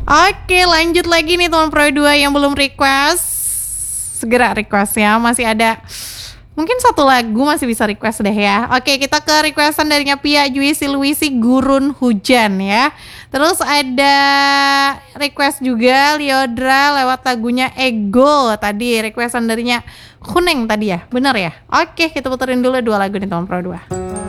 Oke, lanjut lagi nih teman Pro 2 yang belum request. Segera request ya, masih ada mungkin satu lagu masih bisa request deh ya. Oke, kita ke requestan darinya Pia Juisi Luisi Gurun Hujan ya. Terus ada request juga Liodra lewat lagunya Ego tadi, requestan darinya Kuneng tadi ya, bener ya? Oke, kita puterin dulu dua lagu nih teman Pro 2.